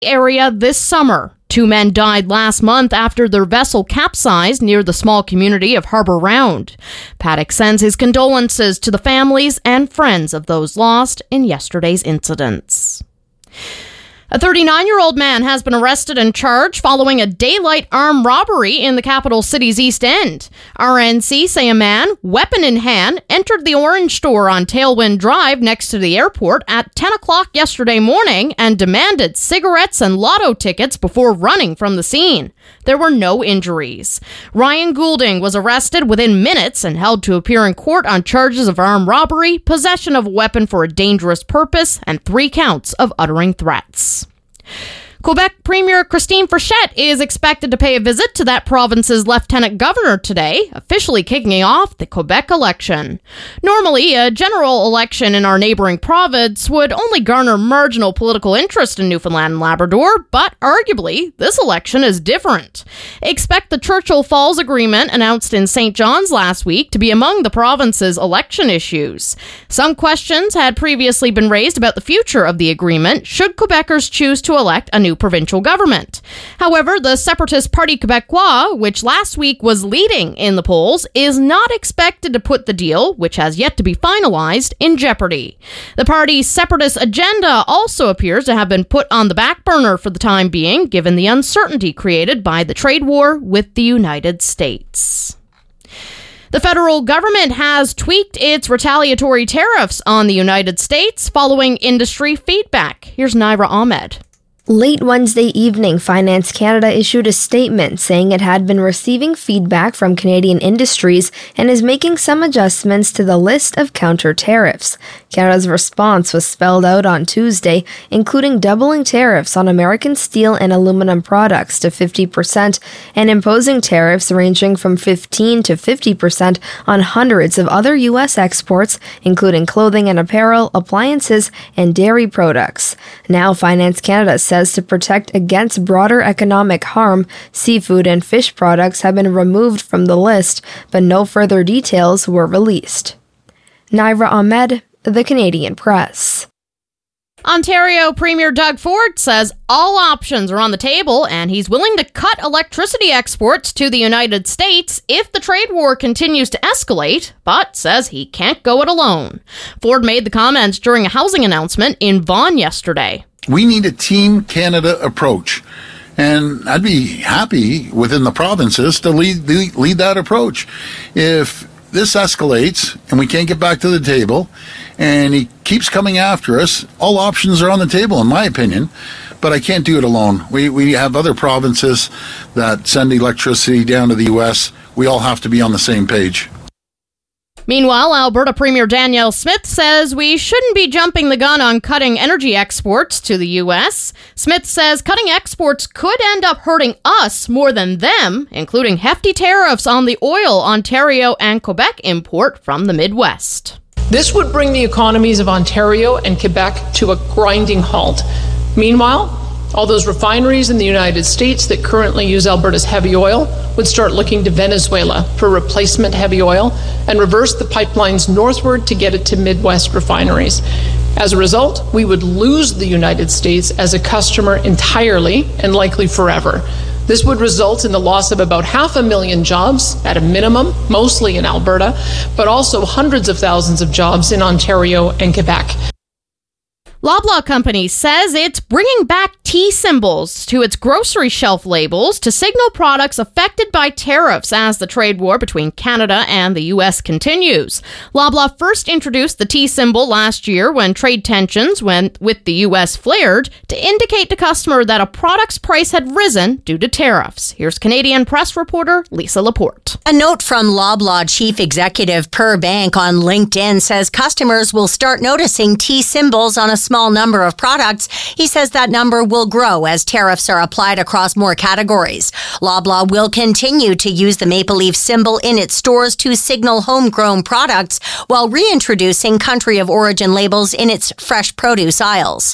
area this summer. 2 men died last month after their vessel capsized near the small community of Harbor Round. Paddock sends his condolences to the families and friends of those lost in yesterday's incidents. A 39-year-old man has been arrested and charged following a daylight armed robbery in the capital city's East End. RNC say a man, weapon in hand, entered the Orange store on Tailwind Drive next to the airport at 10 o'clock yesterday morning and demanded cigarettes and lotto tickets before running from the scene. There were no injuries. Ryan Goulding was arrested within minutes and held to appear in court on charges of armed robbery, possession of a weapon for a dangerous purpose, and 3 counts of uttering threats. Quebec Premier Christine Frechette is expected to pay a visit to that province's lieutenant governor today, officially kicking off the Quebec election. Normally, a general election in our neighboring province would only garner marginal political interest in Newfoundland and Labrador, but arguably, this election is different. Expect the Churchill Falls Agreement announced in St. John's last week to be among the province's election issues. Some questions had previously been raised about the future of the agreement should Quebecers choose to elect a new provincial government. However, the Separatist Parti Québécois, which last week was leading in the polls, is not expected to put the deal, which has yet to be finalized, in jeopardy. The party's separatist agenda also appears to have been put on the back burner for the time being, given the uncertainty created by the trade war with the United States. The federal government has tweaked its retaliatory tariffs on the United States following industry feedback. Here's Naira Ahmed. Late Wednesday evening, Finance Canada issued a statement saying it had been receiving feedback from Canadian industries and is making some adjustments to the list of counter tariffs. Canada's response was spelled out on Tuesday, including doubling tariffs on American steel and aluminum products to 50% and imposing tariffs ranging from 15 to 50% on hundreds of other U.S. exports, including clothing and apparel, appliances, and dairy products. Now, Finance Canada says to protect against broader economic harm, seafood and fish products have been removed from the list, but no further details were released. Naira Ahmed, The Canadian Press. Ontario Premier Doug Ford says all options are on the table and he's willing to cut electricity exports to the United States if the trade war continues to escalate, but says he can't go it alone. Ford made the comments during a housing announcement in Vaughan yesterday. We need a Team Canada approach, and I'd be happy within the provinces to lead that approach. If this escalates and we can't get back to the table and he keeps coming after us, all options are on the table, in my opinion, but I can't do it alone. We have other provinces that send electricity down to the U.S. We all have to be on the same page. Meanwhile, Alberta Premier Danielle Smith says we shouldn't be jumping the gun on cutting energy exports to the U.S. Smith says cutting exports could end up hurting us more than them, including hefty tariffs on the oil Ontario and Quebec import from the Midwest. This would bring the economies of Ontario and Quebec to a grinding halt. Meanwhile, all those refineries in the United States that currently use Alberta's heavy oil would start looking to Venezuela for replacement heavy oil and reverse the pipelines northward to get it to Midwest refineries. As a result, we would lose the United States as a customer entirely and likely forever. This would result in the loss of about 500,000 jobs at a minimum, mostly in Alberta, but also hundreds of thousands of jobs in Ontario and Quebec. Loblaw Company says it's bringing back T symbols to its grocery shelf labels to signal products affected by tariffs as the trade war between Canada and the U.S. continues. Loblaw first introduced the T symbol last year when trade tensions with the U.S. flared to indicate to customer that a product's price had risen due to tariffs. Here's Canadian Press reporter Lisa Laporte. A note from Loblaw Chief Executive Per Bank on LinkedIn says customers will start noticing T symbols on a small number of products. He says that number will grow as tariffs are applied across more categories. Loblaw will continue to use the maple leaf symbol in its stores to signal homegrown products while reintroducing country of origin labels in its fresh produce aisles.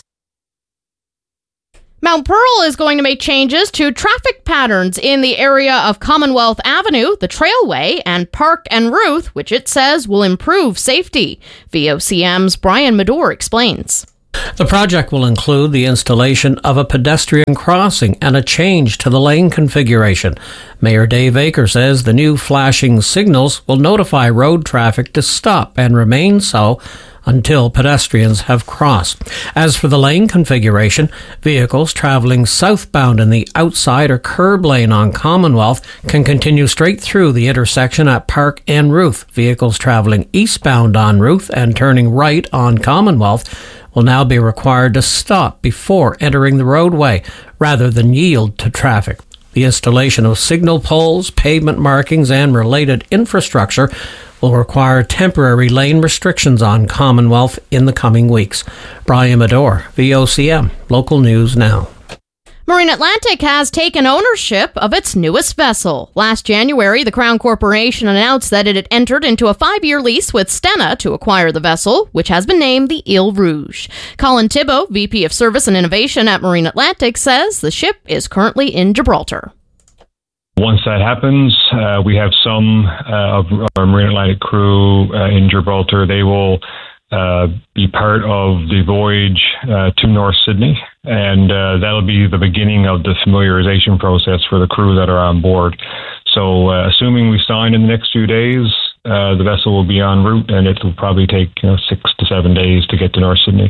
Mount Pearl is going to make changes to traffic patterns in the area of Commonwealth Avenue, the Trailway, and Park and Ruth, which it says will improve safety. VOCM's Brian Medore explains. The project will include the installation of a pedestrian crossing and a change to the lane configuration. Mayor Dave Aker says the new flashing signals will notify road traffic to stop and remain so until pedestrians have crossed. As for the lane configuration, vehicles travelling southbound in the outside or curb lane on Commonwealth can continue straight through the intersection at Park en Ruth. Vehicles travelling eastbound on Ruth and turning right on Commonwealth will now be required to stop before entering the roadway rather than yield to traffic. The installation of signal poles, pavement markings, and related infrastructure will require temporary lane restrictions on Commonwealth in the coming weeks. Brian Medore, VOCM, Local News Now. Marine Atlantic has taken ownership of its newest vessel. Last January, the Crown Corporation announced that it had entered into a 5-year lease with Stena to acquire the vessel, which has been named the Ile Rouge. Colin Thibault, VP of Service and Innovation at Marine Atlantic, says the ship is currently in Gibraltar. Once that happens, we have some of our Marine Atlantic crew in Gibraltar. They will be part of the voyage to North Sydney, and that'll be the beginning of the familiarization process for the crew that are on board. So assuming we sign in the next few days, the vessel will be en route, and it will probably take 6 to 7 days to get to North Sydney.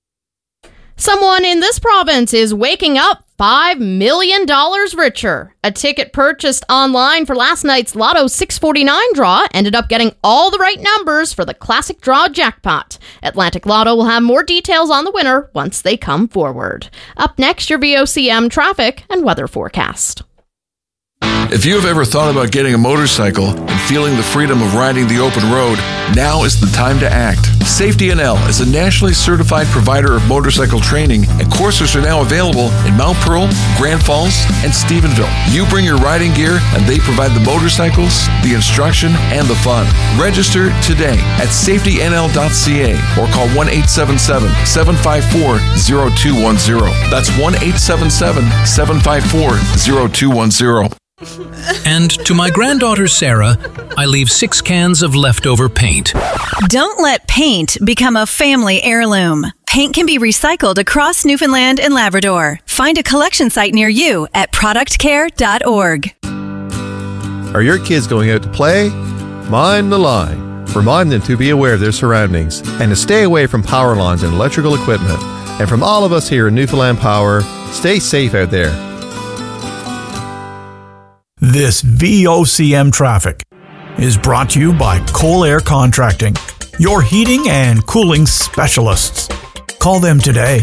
Someone in this province is waking up $5 million richer. A ticket purchased online for last night's Lotto 649 draw ended up getting all the right numbers for the classic draw jackpot. Atlantic Lotto will have more details on the winner once they come forward. Up next, your VOCM traffic and weather forecast. If you have ever thought about getting a motorcycle and feeling the freedom of riding the open road, now is the time to act. Safety NL is a nationally certified provider of motorcycle training, and courses are now available in Mount Pearl, Grand Falls, and Stephenville. You bring your riding gear, and they provide the motorcycles, the instruction, and the fun. Register today at safetynl.ca or call 1-877-754-0210. That's 1-877-754-0210. And to my granddaughter Sarah, I leave 6 cans of leftover paint. Don't let paint become a family heirloom. Paint can be recycled across Newfoundland and Labrador. Find a collection site near you at productcare.org. Are your kids going out to play? Mind the line. Remind them to be aware of their surroundings and to stay away from power lines and electrical equipment. And from all of us here at Newfoundland Power, stay safe out there. This VOCM traffic is brought to you by Coal Air Contracting, your heating and cooling specialists. Call them today.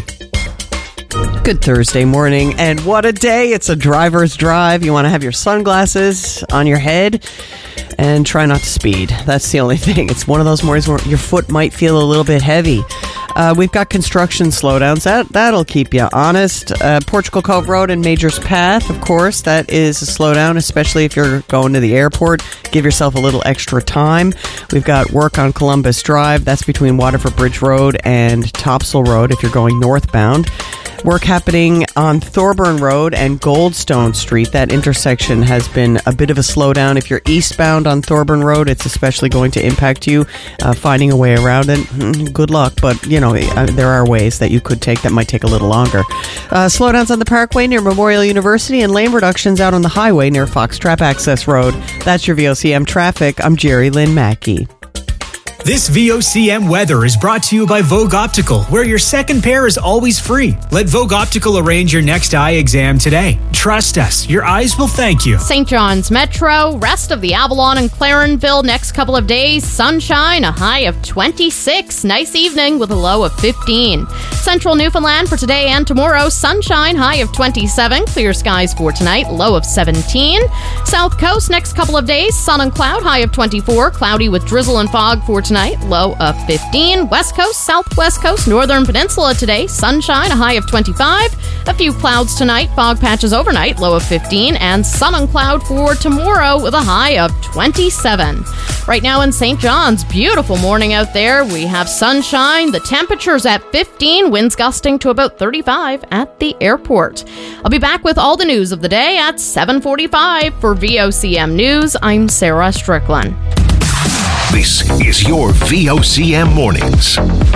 Good Thursday morning, and what a day. It's a driver's drive. You want to have your sunglasses on your head and try not to speed. That's the only thing. It's one of those mornings where your foot might feel a little bit heavy. We've got construction slowdowns. That'll keep you honest. Portugal Cove Road and Majors Path, of course, that is a slowdown, especially if you're going to the airport. Give yourself a little extra time. We've got work on Columbus Drive. That's between Waterford Bridge Road and Topsail Road if you're going northbound. Work happening on Thorburn Road and Goldstone Street. That intersection has been a bit of a slowdown. If you're eastbound on Thorburn Road, it's especially going to impact you. Finding a way around it, good luck. But, there are ways that you could take that might take a little longer. Slowdowns on the Parkway near Memorial University and lane reductions out on the highway near Foxtrap Access Road. That's your VOCM traffic. I'm Jerry Lynn Mackey. This VOCM weather is brought to you by Vogue Optical, where your second pair is always free. Let Vogue Optical arrange your next eye exam today. Trust us, your eyes will thank you. St. John's Metro, rest of the Avalon and Clarenville next couple of days. Sunshine, a high of 26. Nice evening with a low of 15. Central Newfoundland for today and tomorrow. Sunshine, high of 27. Clear skies for tonight, low of 17. South Coast next couple of days. Sun and cloud, high of 24. Cloudy with drizzle and fog for tonight, low of 15. West Coast, Southwest Coast, Northern Peninsula today. Sunshine, a high of 25. A few clouds tonight, fog patches overnight, low of 15. And sun and cloud for tomorrow with a high of 27. Right now in St. John's, beautiful morning out there. We have sunshine. The temperature's at 15. Winds gusting to about 35 at the airport. I'll be back with all the news of the day at 7:45 for VOCM News. I'm Sarah Strickland. This is your VOCM Mornings.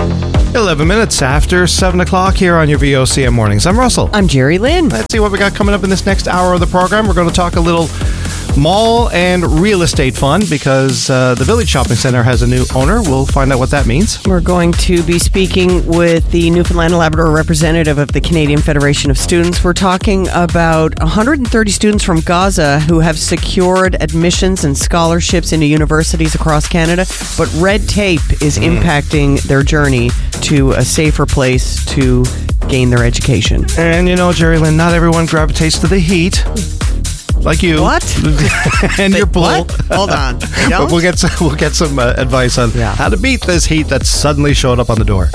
11 minutes after 7 o'clock here on your VOCM Mornings. I'm Russell. I'm Jerry Lynn. Let's see what we got coming up in this next hour of the program. We're going to talk a little mall and real estate fun because the Village Shopping Center has a new owner. We'll find out what that means. We're going to be speaking with the Newfoundland and Labrador representative of the Canadian Federation of Students. We're talking about 130 students from Gaza who have secured admissions and scholarships into universities across Canada, but red tape is impacting their journey to a safer place to gain their education. And you know, Jerry Lynn, not everyone gravitates to the heat. Like you. What? And your pool. What? Hold on. But we'll get some advice on how to beat this heat that suddenly showed up on the door.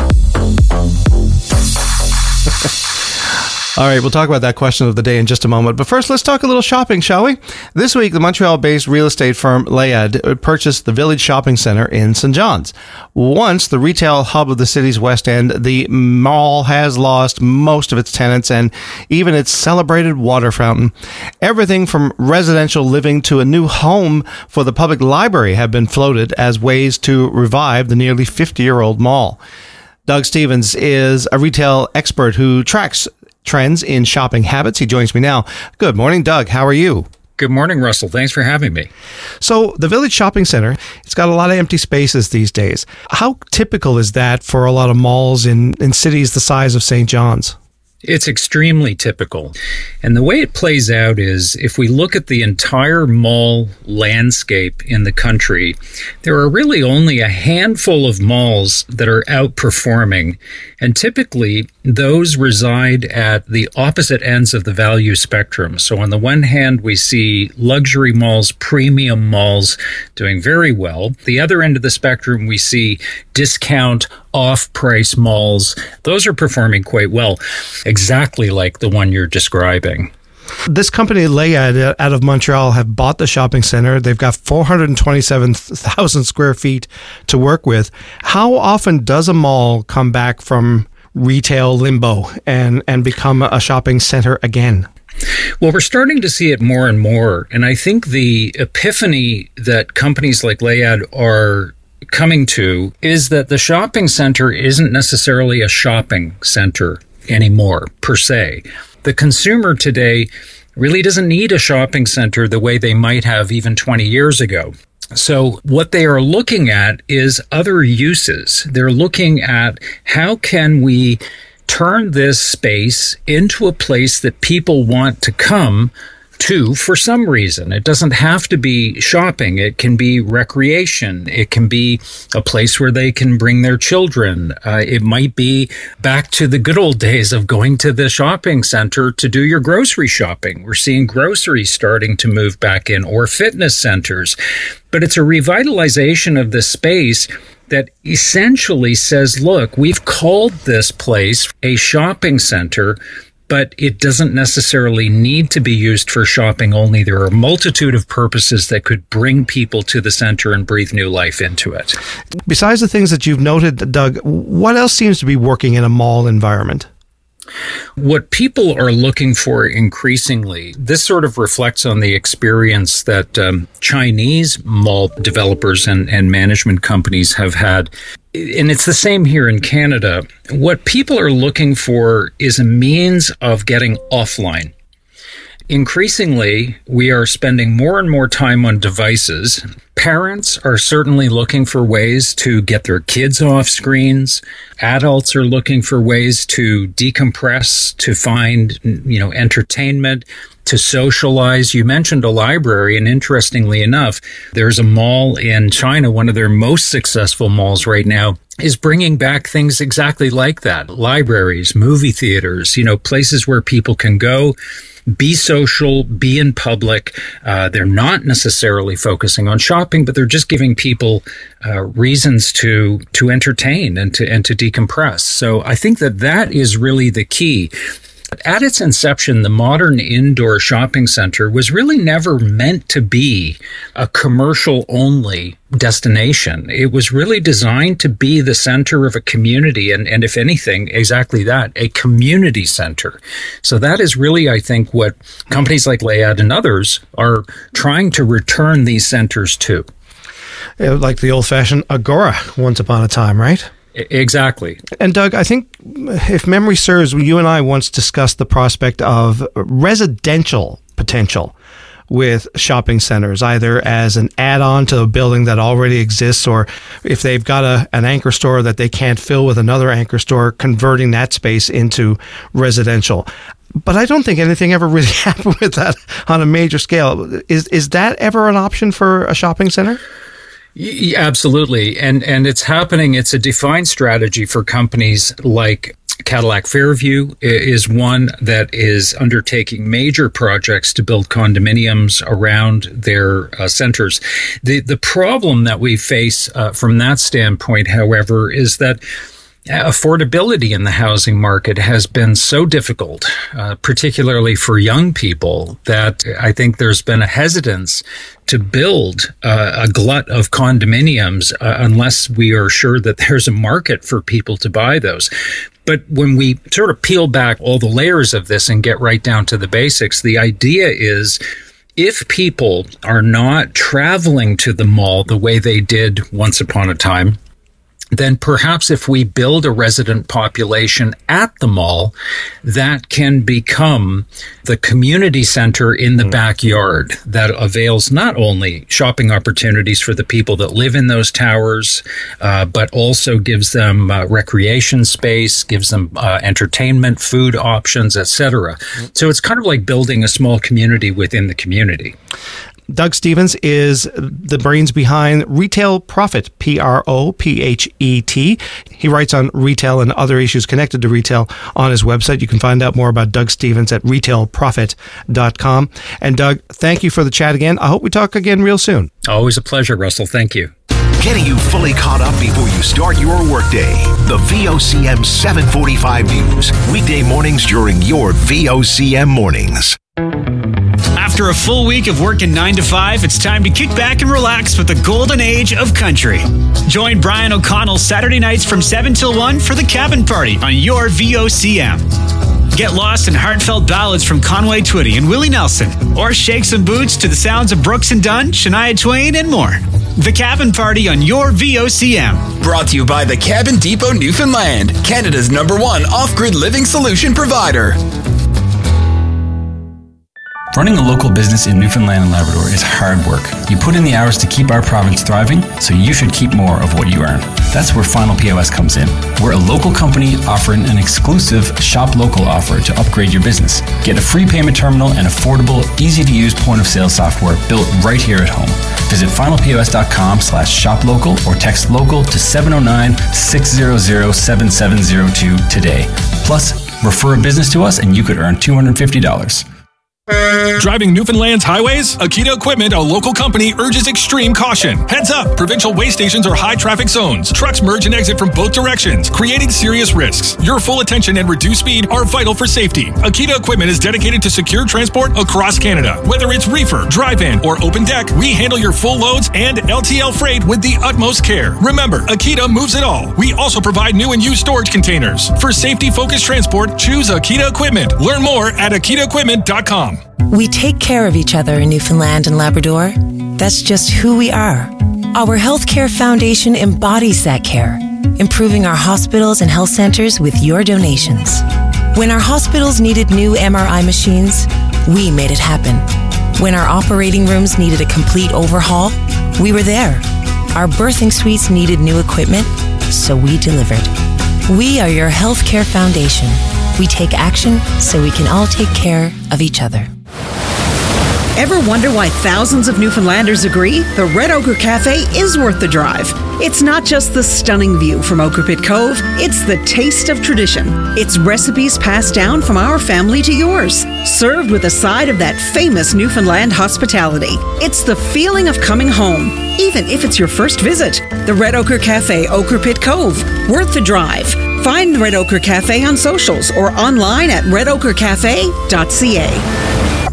All right, we'll talk about that question of the day in just a moment. But first, let's talk a little shopping, shall we? This week, the Montreal-based real estate firm Layad purchased the Village Shopping Center in St. John's. Once the retail hub of the city's West End, the mall has lost most of its tenants and even its celebrated water fountain. Everything from residential living to a new home for the public library have been floated as ways to revive the nearly 50-year-old mall. Doug Stevens is a retail expert who tracks trends in shopping habits. He joins me now. Good morning, Doug. How are you? Good morning, Russell. Thanks for having me. So the Village Shopping Center, it's got a lot of empty spaces these days. How typical is that for a lot of malls in cities the size of St. John's? It's extremely typical. And the way it plays out is if we look at the entire mall landscape in the country, there are really only a handful of malls that are outperforming. And typically, those reside at the opposite ends of the value spectrum. So on the one hand, we see luxury malls, premium malls doing very well. The other end of the spectrum, we see discount, off-price malls. Those are performing quite well, exactly like the one you're describing. This company, Layad, out of Montreal, have bought the shopping center. They've got 427,000 square feet to work with. How often does a mall come back from retail limbo and become a shopping center again? Well, we're starting to see it more and more. And I think the epiphany that companies like Layad are coming to is that the shopping center isn't necessarily a shopping center anymore, per se. The consumer today really doesn't need a shopping center the way they might have even 20 years ago. So what they are looking at is other uses. They're looking at how can we turn this space into a place that people want to come to for some reason. It doesn't have to be shopping. It can be recreation. It can be a place where they can bring their children. It might be back to the good old days of going to the shopping center to do your grocery shopping. We're seeing groceries starting to move back in, or fitness centers. But it's a revitalization of the space that essentially says, look, we've called this place a shopping center, but it doesn't necessarily need to be used for shopping only. There are a multitude of purposes that could bring people to the center and breathe new life into it. Besides the things that you've noted, Doug, what else seems to be working in a mall environment? What people are looking for increasingly, this sort of reflects on the experience that Chinese mall developers and management companies have had. And it's the same here in Canada. What people are looking for is a means of getting offline. Increasingly, we are spending more and more time on devices. Parents are certainly looking for ways to get their kids off screens. Adults are looking for ways to decompress, to find, entertainment, to socialize. You mentioned a library, and interestingly enough, there's a mall in China, one of their most successful malls right now, is bringing back things exactly like that. Libraries, movie theaters, places where people can go, be social, be in public. They're not necessarily focusing on shopping, but they're just giving people reasons to entertain and to decompress. So I think that is really the key. At its inception, the modern indoor shopping center was really never meant to be a commercial-only destination. It was really designed to be the center of a community, and if anything, exactly that, a community center. So that is really, I think, what companies like Layad and others are trying to return these centers to. Like the old-fashioned agora once upon a time, right? Exactly. And Doug, I think if memory serves, you and I once discussed the prospect of residential potential with shopping centers, either as an add-on to a building that already exists, or if they've got an anchor store that they can't fill with another anchor store, converting that space into residential. But I don't think anything ever really happened with that on a major scale. Is that ever an option for a shopping center? Yeah, absolutely. And it's happening. It's a defined strategy for companies like Cadillac Fairview is one that is undertaking major projects to build condominiums around their centers. The problem that we face from that standpoint, however, is that affordability in the housing market has been so difficult, particularly for young people, that I think there's been a hesitance to build a glut of condominiums unless we are sure that there's a market for people to buy those. But when we sort of peel back all the layers of this and get right down to the basics, the idea is if people are not traveling to the mall the way they did once upon a time, then perhaps if we build a resident population at the mall, that can become the community center in the backyard that avails not only shopping opportunities for the people that live in those towers, but also gives them recreation space, gives them entertainment, food options, etc. So it's kind of like building a small community within the community. Doug Stephens is the brains behind Retail Prophet, Prophet. He writes on retail and other issues connected to retail on his website. You can find out more about Doug Stephens at retailprophet.com. And Doug, thank you for the chat again. I hope we talk again real soon. Always a pleasure, Russell. Thank you. Getting you fully caught up before you start your workday. The VOCM 745 News. Weekday mornings during your VOCM mornings. After a full week of working 9 to 5, it's time to kick back and relax with the golden age of country. Join Brian O'Connell Saturday nights from 7 till 1 for the Cabin Party on your VOCM. Get lost in heartfelt ballads from Conway Twitty and Willie Nelson, or shake some boots to the sounds of Brooks and Dunn, Shania Twain, and more. The Cabin Party on your VOCM. Brought to you by the Cabin Depot Newfoundland, Canada's #1 off-grid living solution provider. Running a local business in Newfoundland and Labrador is hard work. You put in the hours to keep our province thriving, so you should keep more of what you earn. That's where Final POS comes in. We're a local company offering an exclusive Shop Local offer to upgrade your business. Get a free payment terminal and affordable, easy-to-use point-of-sale software built right here at home. Visit finalpos.com/shoplocal or text local to 709-600-7702 today. Plus, refer a business to us and you could earn $250. Driving Newfoundland's highways? Akita Equipment, a local company, urges extreme caution. Heads up! Provincial way stations are high traffic zones. Trucks merge and exit from both directions, creating serious risks. Your full attention and reduced speed are vital for safety. Akita Equipment is dedicated to secure transport across Canada. Whether it's reefer, drive-in, or open deck, we handle your full loads and LTL freight with the utmost care. Remember, Akita moves it all. We also provide new and used storage containers. For safety-focused transport, choose Akita Equipment. Learn more at akitaequipment.com. We take care of each other in Newfoundland and Labrador. That's just who we are. Our Healthcare Foundation embodies that care, improving our hospitals and health centers with your donations. When our hospitals needed new MRI machines, we made it happen. When our operating rooms needed a complete overhaul, we were there. Our birthing suites needed new equipment, so we delivered. We are your Healthcare Foundation. We take action so we can all take care of each other. Ever wonder why thousands of Newfoundlanders agree the Red Ochre Cafe is worth the drive? It's not just the stunning view from Ochre Pit Cove, it's the taste of tradition. It's recipes passed down from our family to yours, served with a side of that famous Newfoundland hospitality. It's the feeling of coming home, even if it's your first visit. The Red Ochre Cafe, Ochre Pit Cove, worth the drive. Find the Red Ochre Cafe on socials or online at redochrecafe.ca.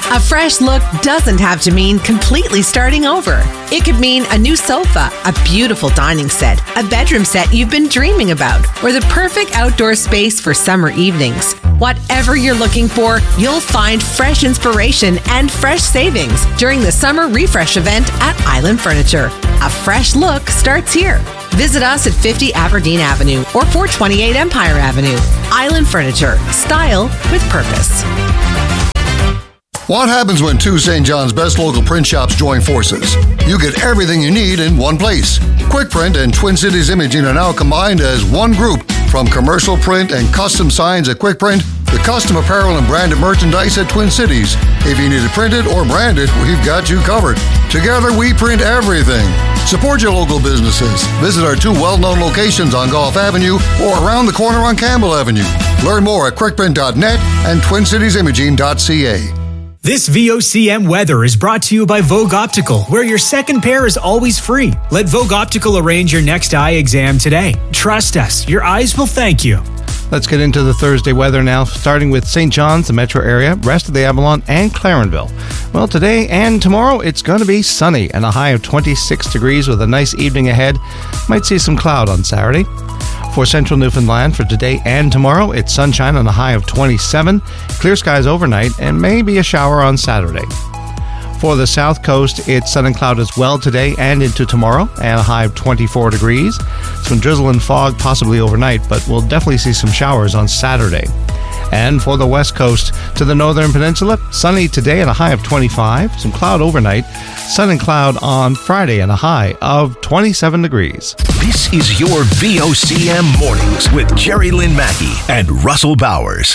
A fresh look doesn't have to mean completely starting over. It could mean a new sofa, a beautiful dining set, a bedroom set you've been dreaming about, or the perfect outdoor space for summer evenings. Whatever you're looking for, you'll find fresh inspiration and fresh savings during the Summer Refresh event at Island Furniture. A fresh look starts here. Visit us at 50 Aberdeen Avenue or 428 Empire Avenue. Island Furniture. Style with purpose. What happens when two St. John's best local print shops join forces? You get everything you need in one place. Quick Print and Twin Cities Imaging are now combined as one group. From commercial print and custom signs at Quick Print, to custom apparel and branded merchandise at Twin Cities. If you need it printed or branded, we've got you covered. Together, we print everything. Support your local businesses. Visit our two well-known locations on Gulf Avenue or around the corner on Campbell Avenue. Learn more at quickprint.net and twincitiesimaging.ca. This VOCM weather is brought to you by Vogue Optical, where your second pair is always free. Let Vogue Optical arrange your next eye exam today. Trust us, your eyes will thank you. Let's get into the Thursday weather now, starting with St. John's, the metro area, rest of the Avalon, and Clarenville. Well, today and tomorrow, it's going to be sunny and a high of 26 degrees with a nice evening ahead. Might see some cloud on Saturday. For central Newfoundland, for today and tomorrow, it's sunshine and a high of 27, clear skies overnight, and maybe a shower on Saturday. For the south coast, it's sun and cloud as well today and into tomorrow, and a high of 24 degrees. Some drizzle and fog possibly overnight, but we'll definitely see some showers on Saturday. And for the west coast to the northern peninsula, sunny today and a high of 25, some cloud overnight, sun and cloud on Friday and a high of 27 degrees. This is your VOCM Mornings with Jerry Lynn Mackey and Russell Bowers.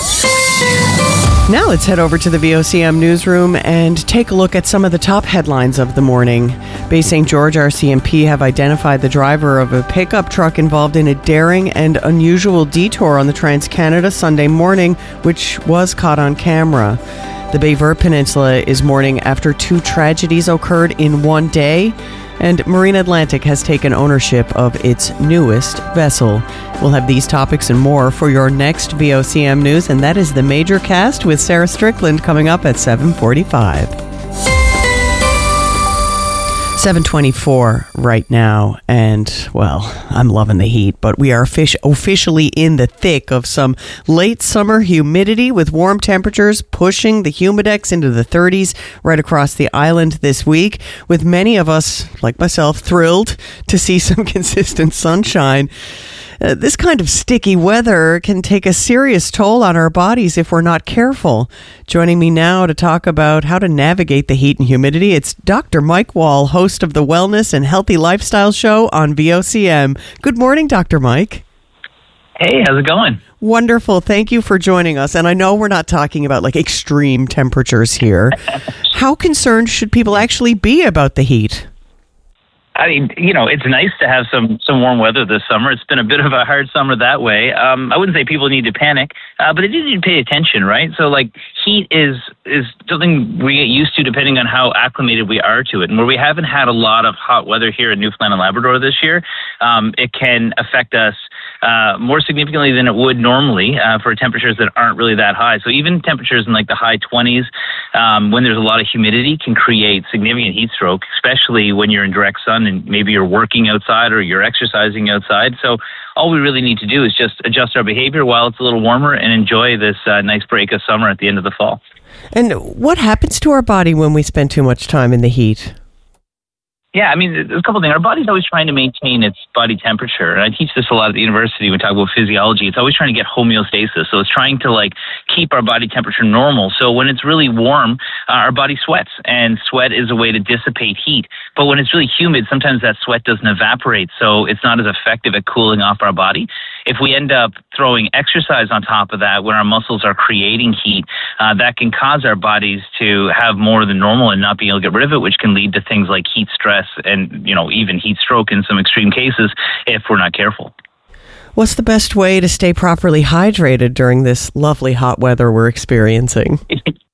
Now let's head over to the VOCM newsroom and take a look at some of the top headlines of the morning. Bay St. George RCMP have identified the driver of a pickup truck involved in a daring and unusual detour on the Trans-Canada Sunday morning, which was caught on camera. The Bay Verte Peninsula is mourning after two tragedies occurred in one day, and Marine Atlantic has taken ownership of its newest vessel. We'll have these topics and more for your next VOCM news, and that is the Major Cast with Sarah Strickland coming up at 7:45. 7:24 right now, and, well, I'm loving the heat, but we are officially in the thick of some late summer humidity with warm temperatures pushing the humidex into the 30s right across the island this week, with many of us, like myself, thrilled to see some consistent sunshine. This kind of sticky weather can take a serious toll on our bodies if we're not careful. Joining me now to talk about how to navigate the heat and humidity, it's Dr. Mike Wall, host of the Wellness and Healthy Lifestyle Show on VOCM. Good morning, Dr. Mike. Hey, how's it going? Wonderful. Thank you for joining us. And I know we're not talking about like extreme temperatures here. How concerned should people actually be about the heat? I mean, it's nice to have some warm weather this summer. It's been a bit of a hard summer that way. I wouldn't say people need to panic, but they do need to pay attention, right? So, like, heat is something we get used to depending on how acclimated we are to it. And where we haven't had a lot of hot weather here in Newfoundland and Labrador this year, it can affect us more significantly than it would normally for temperatures that aren't really that high. So even temperatures in like the high 20s, when there's a lot of humidity, can create significant heat stroke, especially when you're in direct sun and maybe you're working outside or you're exercising outside. So all we really need to do is just adjust our behavior while it's a little warmer and enjoy this nice break of summer at the end of the fall. And what happens to our body when we spend too much time in the heat? Yeah, I mean, there's a couple of things. Our body's always trying to maintain its body temperature. And I teach this a lot at the university when we talk about physiology. It's always trying to get homeostasis. So it's trying to, like, keep our body temperature normal. So when it's really warm, our body sweats. And sweat is a way to dissipate heat. But when it's really humid, sometimes that sweat doesn't evaporate. So it's not as effective at cooling off our body. If we end up throwing exercise on top of that, when our muscles are creating heat, that can cause our bodies to have more than normal and not be able to get rid of it, which can lead to things like heat stress and, even heat stroke in some extreme cases if we're not careful. What's the best way to stay properly hydrated during this lovely hot weather we're experiencing?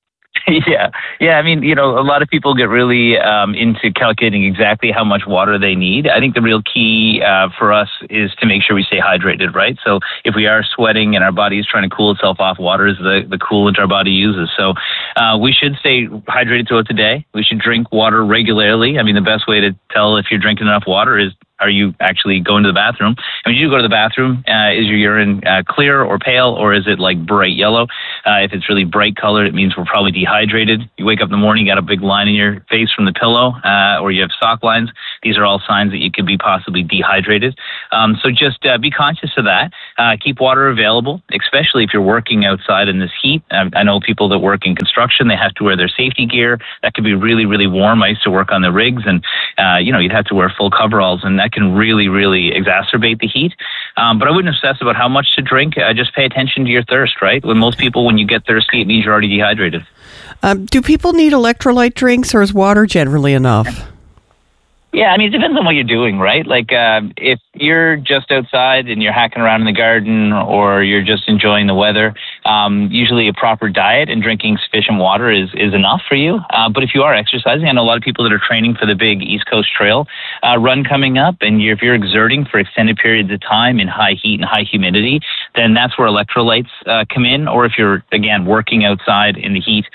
Yeah. I mean, a lot of people get really into calculating exactly how much water they need. I think the real key for us is to make sure we stay hydrated, right? So if we are sweating and our body is trying to cool itself off, water is the coolant our body uses. So we should stay hydrated throughout the day. We should drink water regularly. I mean, the best way to tell if you're drinking enough water is, are you actually going to the bathroom? And when you go to the bathroom, is your urine clear or pale, or is it like bright yellow? If it's really bright colored, it means we're probably dehydrated. You wake up in the morning, you got a big line in your face from the pillow, or you have sock lines. These are all signs that you could be possibly dehydrated. So just be conscious of that. Keep water available, especially if you're working outside in this heat. I know people that work in construction, they have to wear their safety gear. That could be really, really warm. I used to work on the rigs, and you'd have to wear full coveralls, and that can really, really exacerbate the heat. But I wouldn't obsess about how much to drink. Just pay attention to your thirst, right? When you get thirsty, it means you're already dehydrated. Do people need electrolyte drinks, or is water generally enough? Yeah, I mean, it depends on what you're doing, right? Like, if you're just outside and you're hacking around in the garden, or you're just enjoying the weather, usually a proper diet and drinking sufficient water is enough for you. But if you are exercising, I know a lot of people that are training for the big East Coast Trail run coming up, and if you're exerting for extended periods of time in high heat and high humidity, then that's where electrolytes come in. Or if you're, again, working outside in the heat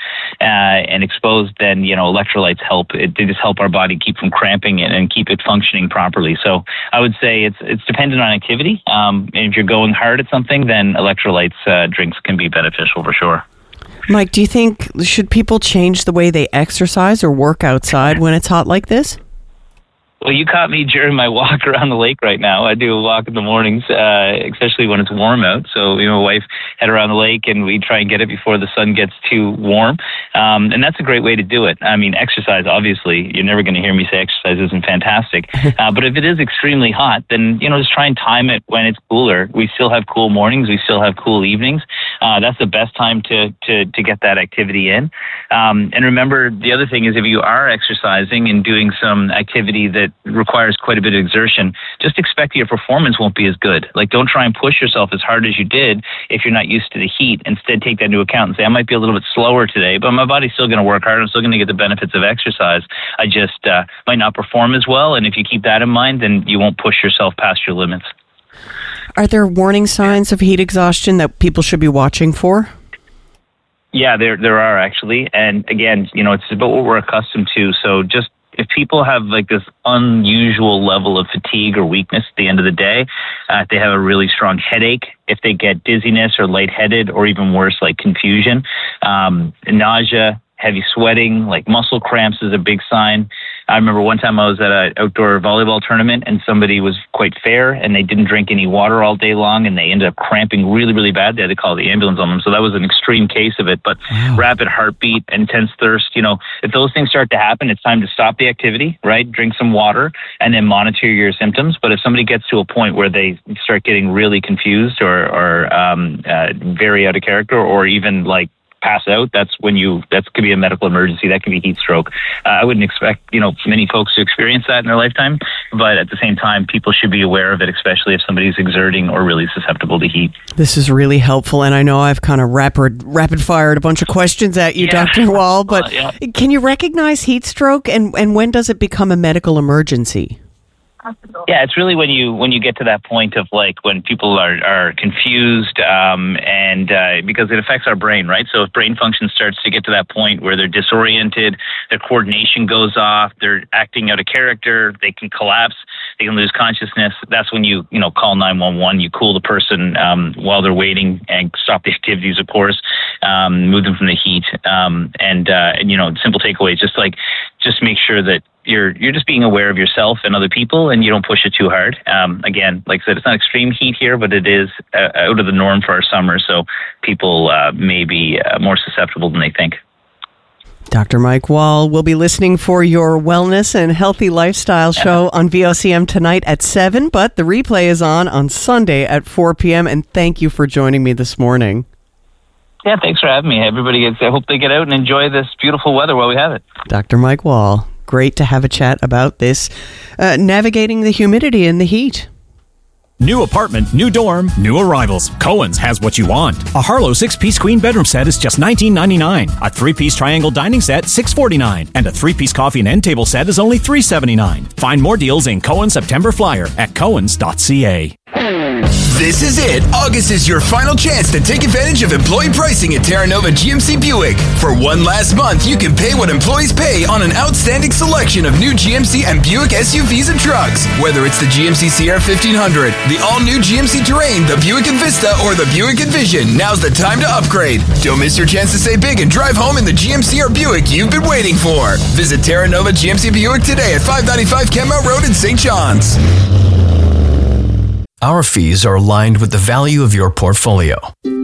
and exposed, then, electrolytes help. They just help our body keep from cramping and keep it functioning properly. So I would say it's dependent on activity. And if you're going hard at something, then electrolytes drinks can be beneficial for sure. Mike, do you think should people change the way they exercise or work outside when it's hot like this? Well, you caught me during my walk around the lake right now. I do a walk in the mornings, especially when it's warm out. So my wife head around the lake, and we try and get it before the sun gets too warm. And that's a great way to do it. I mean, exercise, obviously, you're never going to hear me say exercise isn't fantastic. But if it is extremely hot, then, just try and time it when it's cooler. We still have cool mornings. We still have cool evenings. That's the best time to get that activity in. And remember, the other thing is if you are exercising and doing some activity that requires quite a bit of exertion, just expect your performance won't be as good. Like, don't try and push yourself as hard as you did if you're not used to the heat. Instead, take that into account and say, I might be a little bit slower today, but my body's still going to work hard. I'm still going to get the benefits of exercise. I just might not perform as well. And if you keep that in mind, then you won't push yourself past your limits. Are there warning signs of heat exhaustion that people should be watching for? Yeah, there are actually. And again, it's about what we're accustomed to. So just if people have like this unusual level of fatigue or weakness at the end of the day, if they have a really strong headache, if they get dizziness or lightheaded, or even worse, like confusion, nausea, heavy sweating, like muscle cramps is a big sign. I remember one time I was at an outdoor volleyball tournament, and somebody was quite fair, and they didn't drink any water all day long, and they ended up cramping really, really bad. They had to call the ambulance on them. So that was an extreme case of it. But rapid heartbeat, intense thirst, if those things start to happen, it's time to stop the activity, right? Drink some water and then monitor your symptoms. But if somebody gets to a point where they start getting really confused or very out of character, or even like pass out, that could be a medical emergency. That could be heat stroke. I wouldn't expect, many folks to experience that in their lifetime, but at the same time, people should be aware of it, especially if somebody's exerting or really susceptible to heat. This is really helpful, and I know I've kind of rapid fired a bunch of questions at you, Dr. Wall, but can you recognize heat stroke, and when does it become a medical emergency? Yeah, it's really when you get to that point of like when people are confused, and because it affects our brain, right? So if brain function starts to get to that point where they're disoriented, their coordination goes off, they're acting out of character, they can collapse, they can lose consciousness. That's when you call 911. You cool the person while they're waiting and stop the activities, of course, move them from the heat, and simple takeaways, just make sure that you're just being aware of yourself and other people, and you don't push it too hard. Again, like I said, it's not extreme heat here, but it is out of the norm for our summer, so people may be more susceptible than they think. Dr. Mike Wall will be listening for your wellness and healthy lifestyle show on VOCM tonight at 7, but the replay is on Sunday at 4 p.m., and thank you for joining me this morning. Yeah, thanks for having me. I hope they get out and enjoy this beautiful weather while we have it. Dr. Mike Wall. Great to have a chat about this, navigating the humidity and the heat. New apartment, new dorm, new arrivals. Cohen's has what you want. A Harlow 6-piece queen bedroom set is just $19.99. A 3-piece triangle dining set, $6.49. And a 3-piece coffee and end table set is only $3.79. Find more deals in Cohen's September Flyer at cohens.ca. This is it. August is your final chance to take advantage of employee pricing at Terra Nova GMC Buick. For one last month, you can pay what employees pay on an outstanding selection of new GMC and Buick SUVs and trucks. Whether it's the GMC Sierra 1500, the all-new GMC Terrain, the Buick Envista, or the Buick Envision, now's the time to upgrade. Don't miss your chance to save big and drive home in the GMC or Buick you've been waiting for. Visit Terra Nova GMC Buick today at 595 Kenmount Road in St. John's. Our fees are aligned with the value of your portfolio.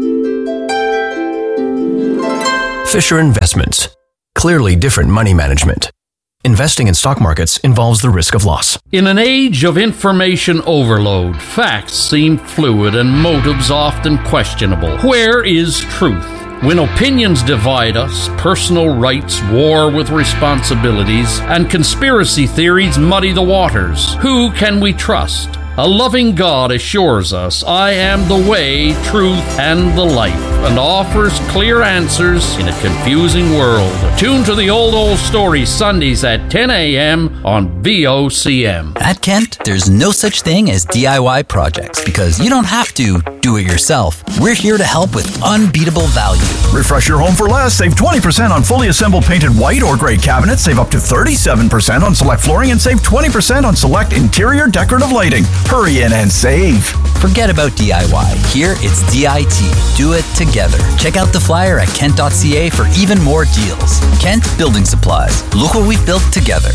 Fisher Investments. Clearly different money management. Investing in stock markets involves the risk of loss. In an age of information overload, facts seem fluid and motives often questionable. Where is truth? When opinions divide us, personal rights war with responsibilities, and conspiracy theories muddy the waters, who can we trust? A loving God assures us, I am the way, truth, and the life, and offers clear answers in a confusing world. Tune to the Old Story Sundays at 10 a.m. on VOCM. At Kent, there's no such thing as DIY projects because you don't have to do it yourself. We're here to help with unbeatable value. Refresh your home for less. Save 20% on fully assembled painted white or gray cabinets. Save up to 37% on select flooring and save 20% on select interior decorative lighting. Hurry in and save. Forget about DIY. Here it's DIT. Do it together. Check out the flyer at kent.ca for even more deals. Kent Building Supplies. Look what we've built together.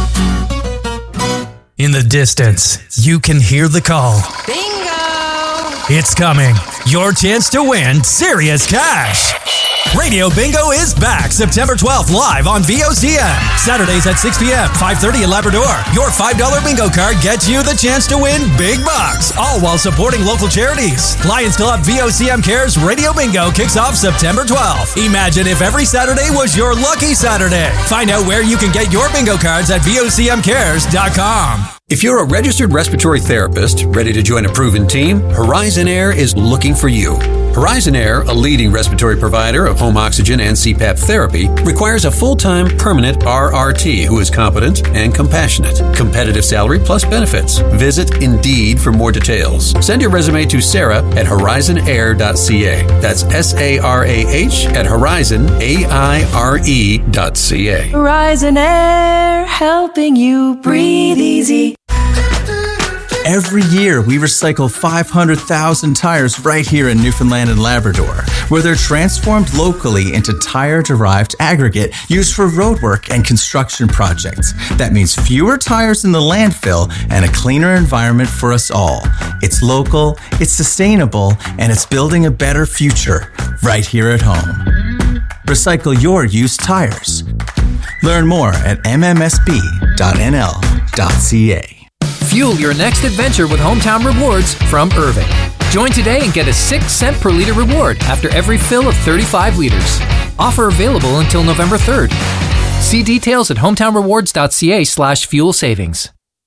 In the distance, you can hear the call. Bingo! It's coming. Your chance to win serious cash. Radio Bingo is back September 12th live on VOCM. Saturdays at 6 p.m., 5:30 in Labrador. Your $5 bingo card gets you the chance to win big bucks, all while supporting local charities. Lions Club VOCM Cares Radio Bingo kicks off September 12th. Imagine if every Saturday was your lucky Saturday. Find out where you can get your bingo cards at VOCMcares.com. If you're a registered respiratory therapist ready to join a proven team, Horizon Air is looking for you. Horizon Air, a leading respiratory provider of home oxygen and CPAP therapy, requires a full-time permanent RRT who is competent and compassionate. Competitive salary plus benefits. Visit Indeed for more details. Send your resume to Sarah at horizonair.ca. That's SARAH at horizonaire.ca. Horizon Air, helping you breathe easy. Every year, we recycle 500,000 tires right here in Newfoundland and Labrador, where they're transformed locally into tire-derived aggregate used for roadwork and construction projects. That means fewer tires in the landfill and a cleaner environment for us all. It's local, it's sustainable, and it's building a better future right here at home. Recycle your used tires. Learn more at mmsb.nl.ca. Fuel your next adventure with Hometown Rewards from Irving. Join today and get a 6-cent per liter reward after every fill of 35 liters. Offer available until November 3rd. See details at hometownrewards.ca/fuel savings.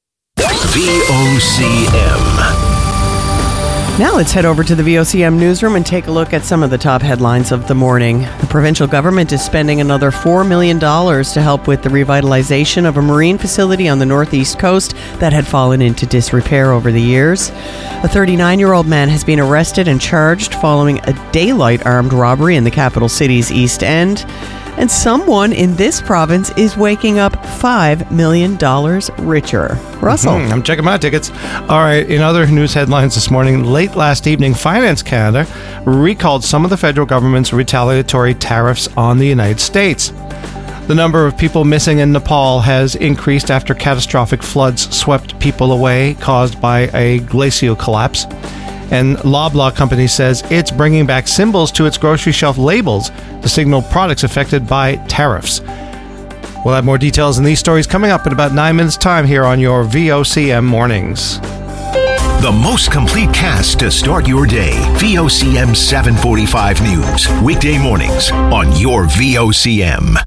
VOCM. Now let's head over to the VOCM newsroom and take a look at some of the top headlines of the morning. The provincial government is spending another $4 million to help with the revitalization of a marine facility on the northeast coast that had fallen into disrepair over the years. A 39-year-old man has been arrested and charged following a daylight armed robbery in the capital city's East End. And someone in this province is waking up $5 million richer. Russell. I'm checking my tickets. All right, in other news headlines this morning, late last evening, Finance Canada recalled some of the federal government's retaliatory tariffs on the United States. The number of people missing in Nepal has increased after catastrophic floods swept people away caused by a glacial collapse. And Loblaw Company says it's bringing back symbols to its grocery shelf labels to signal products affected by tariffs. We'll have more details in these stories coming up in about 9 minutes' time here on your VOCM Mornings. The most complete cast to start your day. VOCM 745 News. Weekday mornings on your VOCM.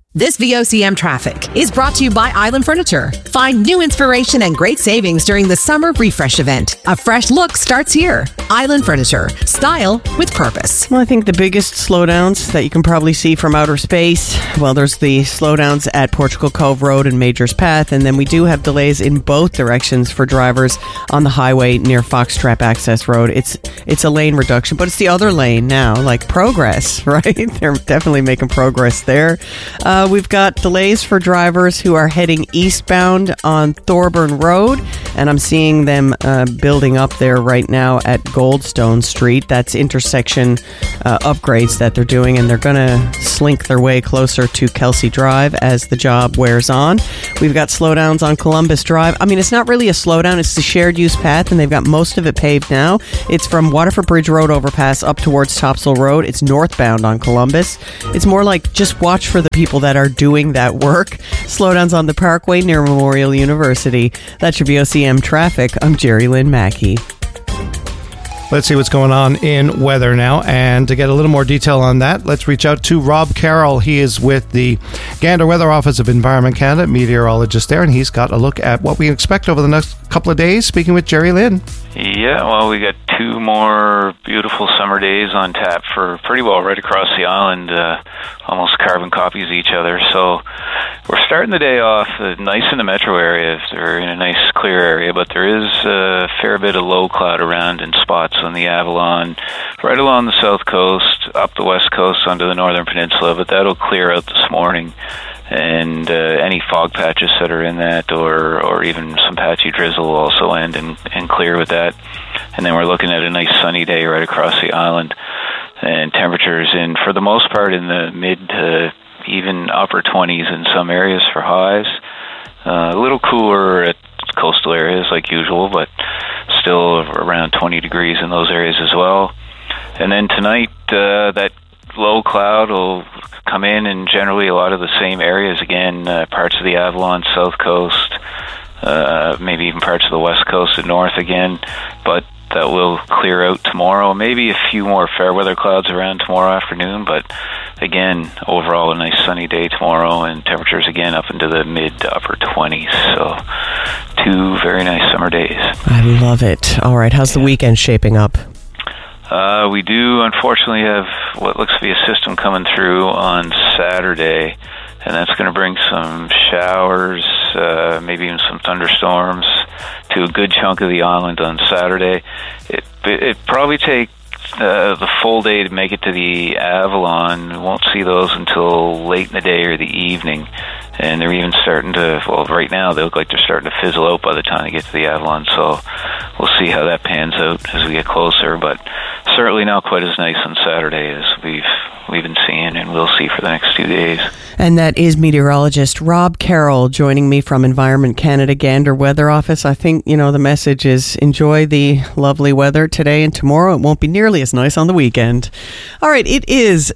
This VOCM traffic is brought to you by Island Furniture. Find new inspiration and great savings during the Summer Refresh event. A fresh look starts here. Island Furniture. Style with purpose. Well, I think the biggest slowdowns that you can probably see from outer space, well, there's the slowdowns at Portugal Cove Road and Major's Path, and then we do have delays in both directions for drivers on the highway near Foxtrap Access Road. It's a lane reduction, but it's the other lane now, like progress, right? They're definitely making progress there. We've got delays for drivers who are heading eastbound on Thorburn Road, and I'm seeing them building up there right now at Goldstone Street. That's intersection upgrades that they're doing, and they're going to slink their way closer to Kelsey Drive as the job wears on. We've got slowdowns on Columbus Drive. I mean, it's not really a slowdown. It's the shared use path, and they've got most of it paved now. It's from Waterford Bridge Road overpass up towards Topsail Road. It's northbound on Columbus. It's more like just watch for the people that are doing that work. Slowdowns on the Parkway near Memorial University. That's your VOCM traffic. I'm Jerry Lynn Mackey. Let's see what's going on in weather now. And to get a little more detail on that, let's reach out to Rob Carroll. He is with the Gander Weather Office of Environment Canada, meteorologist there, and he's got a look at what we expect over the next couple of days, speaking with Jerry Lynn. Yeah, well, we got 2 more beautiful summer days on tap for pretty well right across the island, almost carbon copies of each other. So we're starting the day off nice in the metro area. They're in a nice clear area, but there is a fair bit of low cloud around in spots on the Avalon, right along the south coast, up the west coast onto the northern peninsula, but that'll clear out this morning. And any fog patches that are in that, or even some patchy drizzle will also end and clear with that. And then we're looking at a nice sunny day right across the island, and temperatures for the most part in the mid to even upper 20s in some areas for highs. A little cooler at coastal areas like usual, but still around 20 degrees in those areas as well. And then tonight, that low cloud will come in generally a lot of the same areas again, parts of the Avalon, south coast, maybe even parts of the west coast and north again, but that will clear out tomorrow. Maybe a few more fair weather clouds around tomorrow afternoon, but again, overall a nice sunny day tomorrow, and temperatures again up into the mid to upper 20s. So 2 very nice summer days. I love it. All right, how's the weekend shaping up? We do unfortunately have what looks to be a system coming through on Saturday, and that's going to bring some showers, maybe even some thunderstorms to a good chunk of the island on Saturday. It probably take the full day to make it to the Avalon. We won't see those until late in the day or the evening. And they're even starting to, well, right now they look like they're starting to fizzle out by the time they get to the Avalon. So we'll see how that pans out as we get closer. But certainly not quite as nice on Saturday as we've been seeing and will see for the next 2 days. And that is meteorologist Rob Carroll joining me from Environment Canada Gander Weather Office. I think, the message is enjoy the lovely weather today and tomorrow. It won't be nearly as nice on the weekend. All right, it is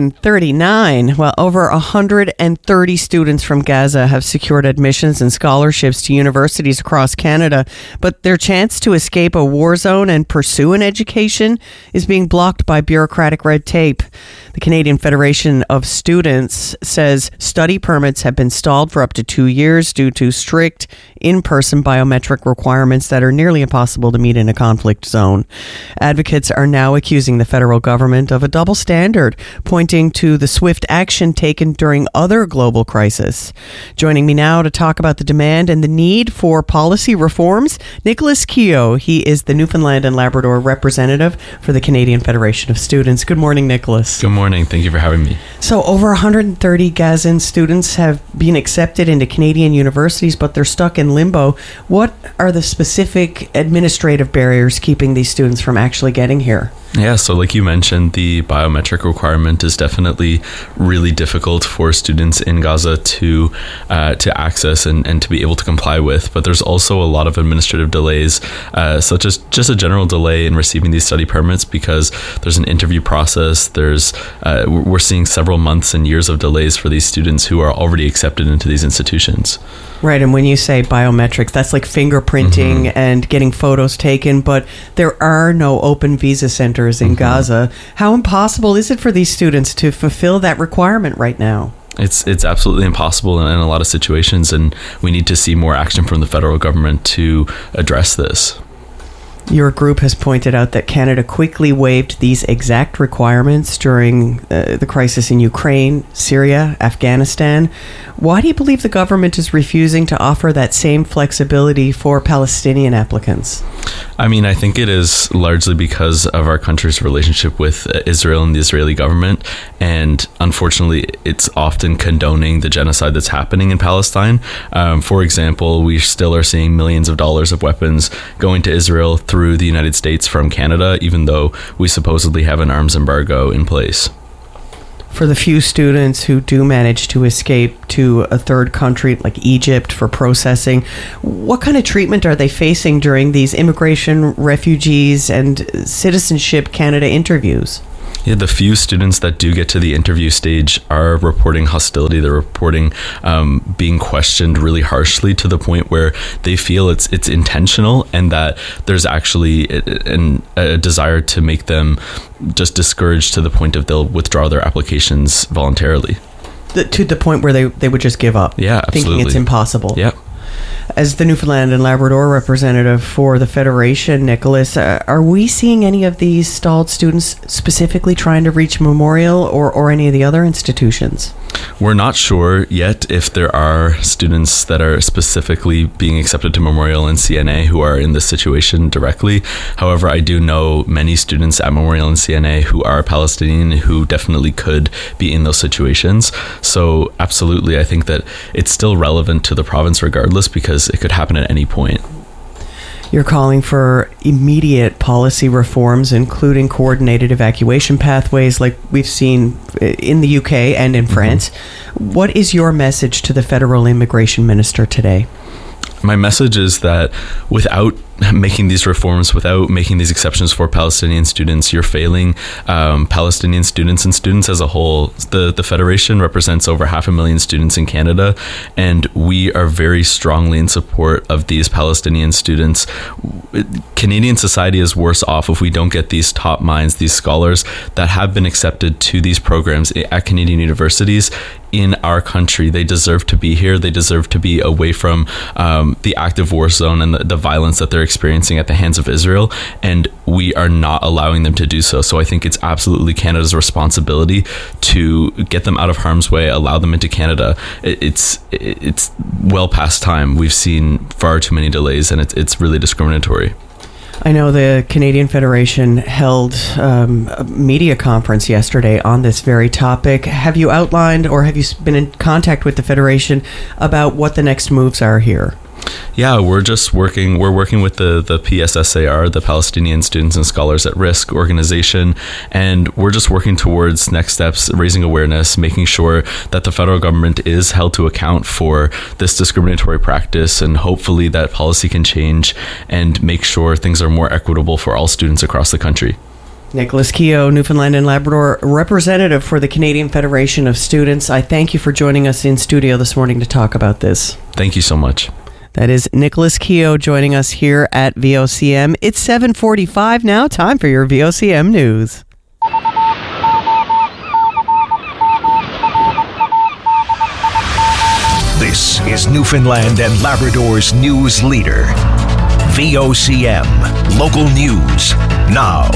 7:39. Well, over 130 students from Gaza have secured admissions and scholarships to universities across Canada, but their chance to escape a war zone and pursue an education is being blocked by bureaucratic red tape. The Canadian Federation of Students says study permits have been stalled for up to 2 years due to strict in-person biometric requirements that are nearly impossible to meet in a conflict zone. Advocates are now accusing the federal government of a double standard, pointing to the swift action taken during other global crises. Joining me now to talk about the demand and the need for policy reforms, Nicholas Keogh. He is the Newfoundland and Labrador representative for the Canadian Federation of Students. Good morning, Nicholas. Good morning. Thank you for having me. So over 130 Gazan students have been accepted into Canadian universities, but they're stuck in limbo. What are the specific administrative barriers keeping these students from actually getting here? Yeah, so like you mentioned, the biometric requirement is definitely really difficult for students in Gaza to access and to be able to comply with. But there's also a lot of administrative delays, such as just a general delay in receiving these study permits because there's an interview process. We're seeing several months and years of delays for these students who are already accepted into these institutions. Right, and when you say biometrics, that's like fingerprinting and getting photos taken, but there are no open visa centers in Gaza. How impossible is it for these students to fulfill that requirement right now? It's absolutely impossible in a lot of situations, and we need to see more action from the federal government to address this. Your group has pointed out that Canada quickly waived these exact requirements during the crisis in Ukraine, Syria, Afghanistan. Why do you believe the government is refusing to offer that same flexibility for Palestinian applicants? I mean, I think it is largely because of our country's relationship with Israel and the Israeli government. And unfortunately, it's often condoning the genocide that's happening in Palestine. For example, we still are seeing millions of dollars of weapons going to Israel through the United States from Canada, even though we supposedly have an arms embargo in place. For the few students who do manage to escape to a third country like Egypt for processing, what kind of treatment are they facing during these immigration, refugees, and Citizenship Canada interviews? Yeah, the few students that do get to the interview stage are reporting hostility. They're reporting being questioned really harshly to the point where they feel it's intentional, and that there's actually a desire to make them just discouraged to the point of they'll withdraw their applications voluntarily. To the point where they would just give up? Yeah, absolutely. Thinking it's impossible? Yeah. As the Newfoundland and Labrador representative for the Federation, Nicholas, are we seeing any of these stalled students specifically trying to reach Memorial or any of the other institutions? We're not sure yet if there are students that are specifically being accepted to Memorial and CNA who are in this situation directly. However, I do know many students at Memorial and CNA who are Palestinian who definitely could be in those situations. So absolutely, I think that it's still relevant to the province regardless, because it could happen at any point. You're calling for immediate policy reforms, including coordinated evacuation pathways like we've seen in the UK and in France. What is your message to the federal immigration minister today? My message is that without making these reforms, without making these exceptions for Palestinian students, you're failing Palestinian students and students as a whole. The Federation represents over 500,000 students in Canada, and we are very strongly in support of these Palestinian students. Canadian society is worse off if we don't get these top minds, these scholars that have been accepted to these programs at Canadian universities in our country. They deserve to be here. They deserve to be away from the active war zone and the violence that they're experiencing at the hands of Israel, and we are not allowing them to do so. So I think it's absolutely Canada's responsibility to get them out of harm's way, allow them into Canada. It's well past time. We've seen far too many delays, and it's really discriminatory. I know the Canadian Federation held a media conference yesterday on this very topic. Have you outlined or have you been in contact with the Federation about what the next moves are here? Yeah, we're working with the PSSAR, the Palestinian Students and Scholars at Risk organization, and we're just working towards next steps, raising awareness, making sure that the federal government is held to account for this discriminatory practice, and hopefully that policy can change and make sure things are more equitable for all students across the country. Nicholas Keogh, Newfoundland and Labrador representative for the Canadian Federation of Students. I thank you for joining us in studio this morning to talk about this. Thank you so much. That is Nicholas Keogh joining us here at VOCM. It's 7:45 now. Time for your VOCM news. This is Newfoundland and Labrador's news leader. VOCM. Local news now.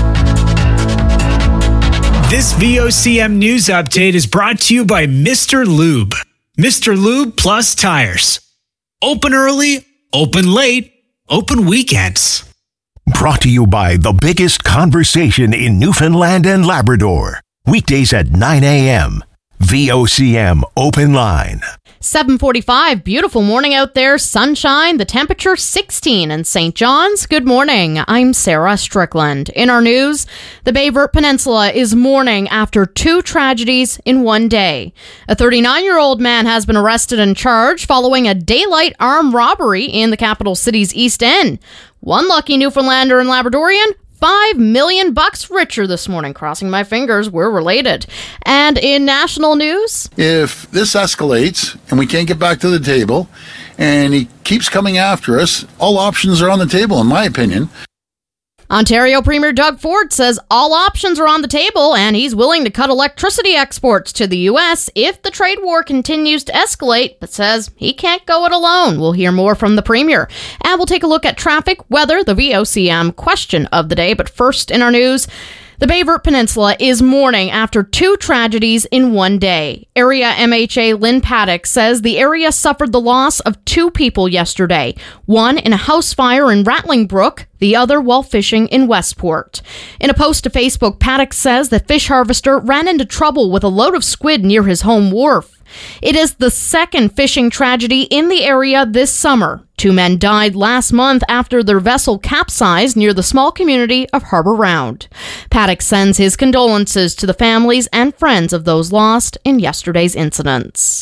This VOCM news update is brought to you by Mr. Lube. Mr. Lube Plus Tires. Open early, open late, open weekends. Brought to you by the biggest conversation in Newfoundland and Labrador. Weekdays at 9 a.m. VOCM Open Line. 7:45, beautiful morning out there, sunshine, the temperature 16 in St. John's. Good morning, I'm Sarah Strickland. In our news, the Bay Verte Peninsula is mourning after 2 tragedies in one day. A 39-year-old man has been arrested and charged following a daylight armed robbery in the capital city's East End. One lucky Newfoundlander and Labradorian, $5 million richer this morning. Crossing my fingers, we're related. And in national news, if this escalates and we can't get back to the table and he keeps coming after us, all options are on the table, in my opinion. Ontario Premier Doug Ford says all options are on the table and he's willing to cut electricity exports to the U.S. if the trade war continues to escalate, but says he can't go it alone. We'll hear more from the Premier. And we'll take a look at traffic, weather, the VOCM question of the day. But first in our news, the Bay Verte Peninsula is mourning after 2 tragedies in one day. Area MHA Lynn Paddock says the area suffered the loss of 2 people yesterday, one in a house fire in Rattling Brook, the other while fishing in Westport. In a post to Facebook, Paddock says the fish harvester ran into trouble with a load of squid near his home wharf. It is the second fishing tragedy in the area this summer. 2 men died last month after their vessel capsized near the small community of Harbour Round. Paddock sends his condolences to the families and friends of those lost in yesterday's incidents.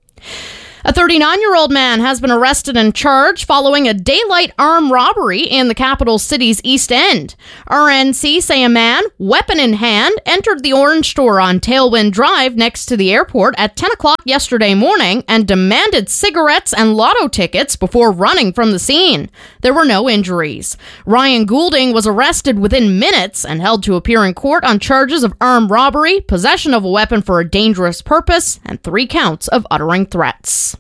A 39-year-old man has been arrested and charged following a daylight armed robbery in the capital city's East End. RNC say a man, weapon in hand, entered the Orange Store on Tailwind Drive next to the airport at 10 o'clock yesterday morning and demanded cigarettes and lotto tickets before running from the scene. There were no injuries. Ryan Goulding was arrested within minutes and held to appear in court on charges of armed robbery, possession of a weapon for a dangerous purpose, and 3 counts of uttering threats.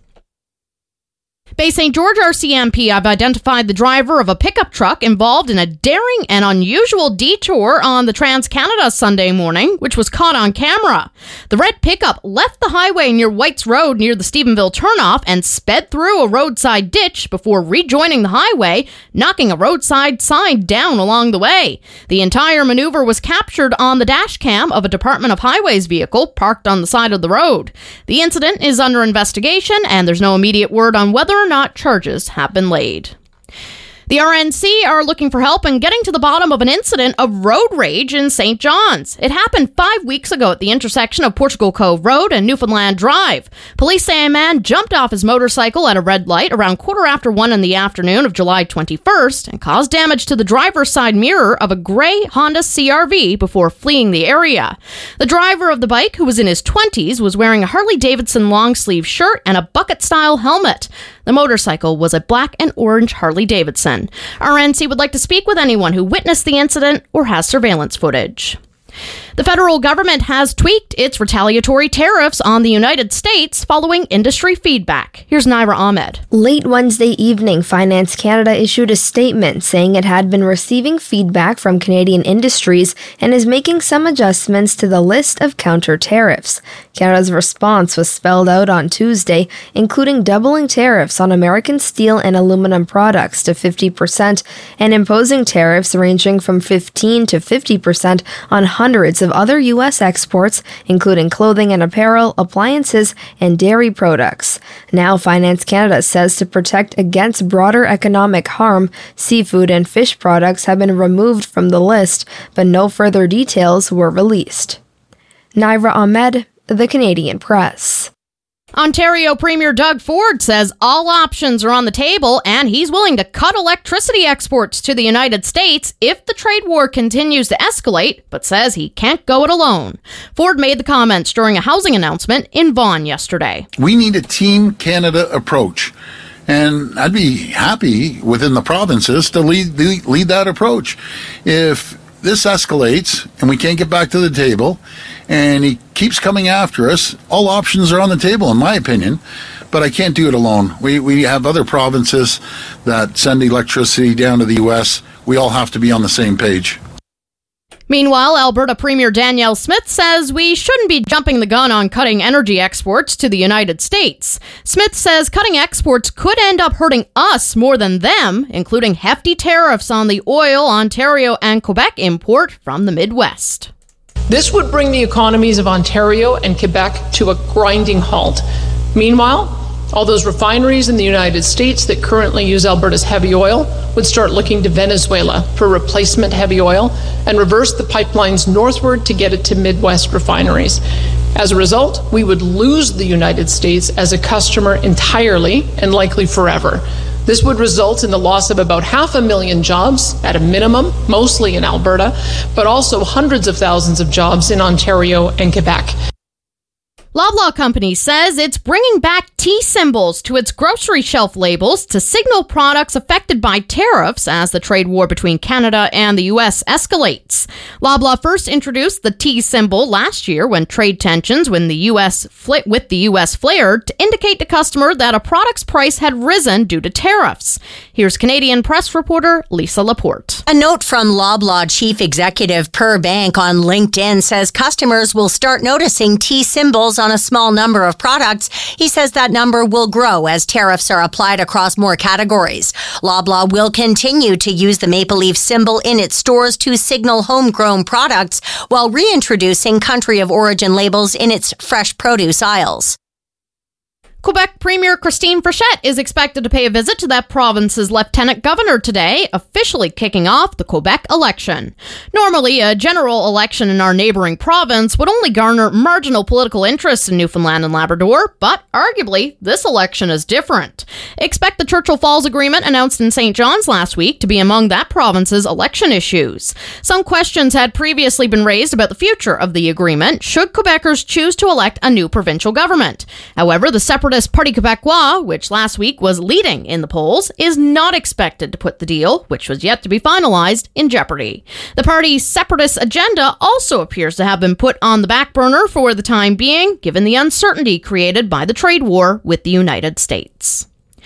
Bay St. George RCMP have identified the driver of a pickup truck involved in a daring and unusual detour on the Trans-Canada Sunday morning, which was caught on camera. The red pickup left the highway near Whites Road near the Stephenville turnoff and sped through a roadside ditch before rejoining the highway, knocking a roadside sign down along the way. The entire maneuver was captured on the dash cam of a Department of Highways vehicle parked on the side of the road. The incident is under investigation, and there's no immediate word on whether or not charges have been laid. The RNC are looking for help in getting to the bottom of an incident of road rage in St. John's. It happened 5 weeks ago at the intersection of Portugal Cove Road and Newfoundland Drive. Police say a man jumped off his motorcycle at a red light around 1:15 in the afternoon of July 21st and caused damage to the driver's side mirror of a gray Honda CR-V before fleeing the area. The driver of the bike, who was in his 20s, was wearing a Harley-Davidson long-sleeve shirt and a bucket-style helmet. The motorcycle was a black and orange Harley-Davidson. RNC would like to speak with anyone who witnessed the incident or has surveillance footage. The federal government has tweaked its retaliatory tariffs on the United States following industry feedback. Here's Naira Ahmed. Late Wednesday evening, Finance Canada issued a statement saying it had been receiving feedback from Canadian industries and is making some adjustments to the list of counter tariffs. Canada's response was spelled out on Tuesday, including doubling tariffs on American steel and aluminum products to 50% and imposing tariffs ranging from 15 to 50% on hundreds of other U.S. exports, including clothing and apparel, appliances, and dairy products. Now, Finance Canada says to protect against broader economic harm, seafood and fish products have been removed from the list, but no further details were released. Naira Ahmed, The Canadian Press. Ontario Premier Doug Ford says all options are on the table and he's willing to cut electricity exports to the United States if the trade war continues to escalate, but says he can't go it alone. Ford made the comments during a housing announcement in Vaughan yesterday. We need a Team Canada approach, and I'd be happy within the provinces to lead that approach. If this escalates and we can't get back to the table and he keeps coming after us, all options are on the table, in my opinion, but I can't do it alone. We have other provinces that send electricity down to the U.S. We all have to be on the same page. Meanwhile, Alberta Premier Danielle Smith says we shouldn't be jumping the gun on cutting energy exports to the United States. Smith says cutting exports could end up hurting us more than them, including hefty tariffs on the oil Ontario and Quebec import from the Midwest. This would bring the economies of Ontario and Quebec to a grinding halt. Meanwhile, all those refineries in the United States that currently use Alberta's heavy oil would start looking to Venezuela for replacement heavy oil and reverse the pipelines northward to get it to Midwest refineries. As a result, we would lose the United States as a customer entirely and likely forever. This would result in the loss of about 500,000 jobs at a minimum, mostly in Alberta, but also hundreds of thousands of jobs in Ontario and Quebec. Loblaw Company says it's bringing back T symbols to its grocery shelf labels to signal products affected by tariffs as the trade war between Canada and the U.S. escalates. Loblaw first introduced the T symbol last year when trade tensions with the U.S. flared to indicate to customer that a product's price had risen due to tariffs. Here's Canadian press reporter Lisa Laporte. A note from Loblaw Chief Executive Per Bank on LinkedIn says customers will start noticing T symbols on a small number of products. He says that number will grow as tariffs are applied across more categories. Loblaw will continue to use the maple leaf symbol in its stores to signal homegrown products while reintroducing country of origin labels in its fresh produce aisles. Quebec Premier Christine Frechette is expected to pay a visit to that province's lieutenant governor today, officially kicking off the Quebec election. Normally, a general election in our neighboring province would only garner marginal political interest in Newfoundland and Labrador, but arguably, this election is different. Expect the Churchill Falls Agreement announced in St. John's last week to be among that province's election issues. Some questions had previously been raised about the future of the agreement should Quebecers choose to elect a new provincial government. However, the separatist Parti Québécois, which last week was leading in the polls, is not expected to put the deal, which was yet to be finalized, in jeopardy. The party's separatist agenda also appears to have been put on the back burner for the time being, given the uncertainty created by the trade war with the United States.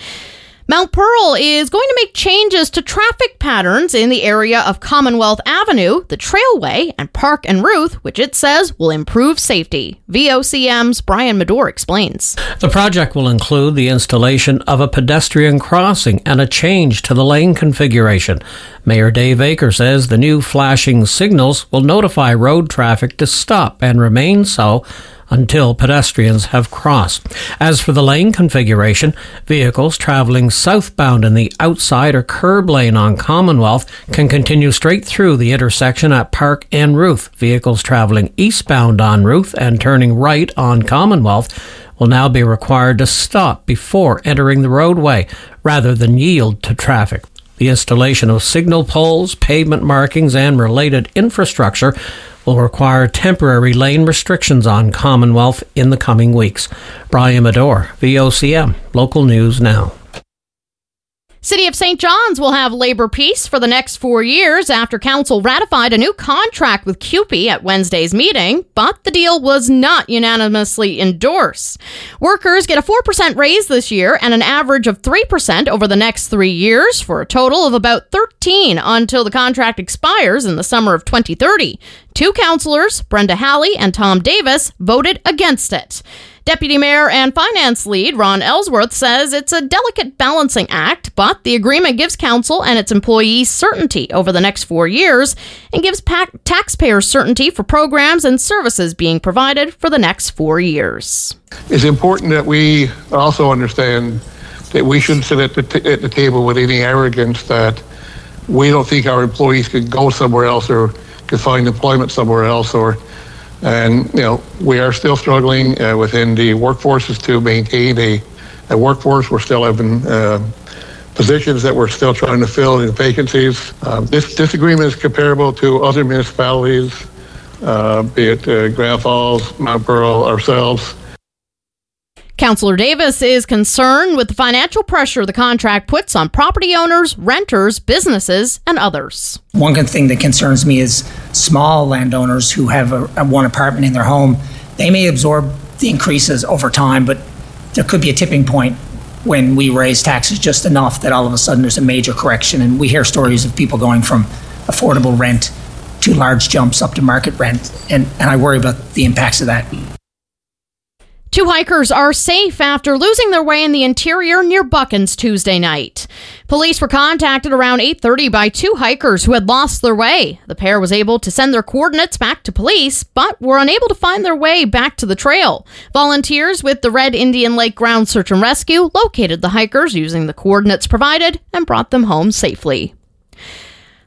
Mount Pearl is going to make changes to traffic patterns in the area of Commonwealth Avenue, the Trailway, and Park and Ruth, which it says will improve safety. VOCM's Brian Medore explains. The project will include the installation of a pedestrian crossing and a change to the lane configuration. Mayor Dave Aker says the new flashing signals will notify road traffic to stop and remain so until pedestrians have crossed. As for the lane configuration, vehicles traveling southbound in the outside or curb lane on Commonwealth can continue straight through the intersection at Park and Ruth. Vehicles traveling eastbound on Ruth and turning right on Commonwealth will now be required to stop before entering the roadway rather than yield to traffic. The installation of signal poles, pavement markings, and related infrastructure will require temporary lane restrictions on Commonwealth in the coming weeks. Brian Medore, VOCM, Local News Now. City of St. John's will have labor peace for the next 4 years after council ratified a new contract with CUPE at Wednesday's meeting, but the deal was not unanimously endorsed. Workers get a 4% raise this year and an average of 3% over the next 3 years for a total of about 13% until the contract expires in the summer of 2030. Two councillors, Brenda Halley and Tom Davis, voted against it. Deputy Mayor and Finance Lead Ron Ellsworth says it's a delicate balancing act, but the agreement gives council and its employees certainty over the next 4 years and gives taxpayers certainty for programs and services being provided for the next 4 years. It's important that we also understand that we shouldn't sit at the table with any arrogance that we don't think our employees could go somewhere else or could find employment somewhere else, and we are still struggling within the workforces to maintain a workforce. We're still having positions that we're still trying to fill in vacancies. This agreement is comparable to other municipalities, be it Grand Falls, Mount Pearl, ourselves. Councillor Davis is concerned with the financial pressure the contract puts on property owners, renters, businesses, and others. One good thing that concerns me is small landowners who have a one apartment in their home. They may absorb the increases over time, but there could be a tipping point when we raise taxes just enough that all of a sudden there's a major correction. And we hear stories of people going from affordable rent to large jumps up to market rent. And I worry about the impacts of that. 2 hikers are safe after losing their way in the interior near Buckens Tuesday night. Police were contacted around 8:30 by 2 hikers who had lost their way. The pair was able to send their coordinates back to police, but were unable to find their way back to the trail. Volunteers with the Red Indian Lake Ground Search and Rescue located the hikers using the coordinates provided and brought them home safely.